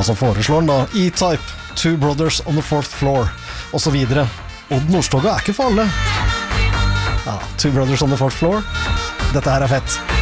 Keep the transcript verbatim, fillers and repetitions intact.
Og så foreslår han da E-Type, Two Brothers on the Fourth Floor, og så videre. Odd Nordstoga er ikke for alle. Ja, Two Brothers on the Fourth Floor. Dette her er fett.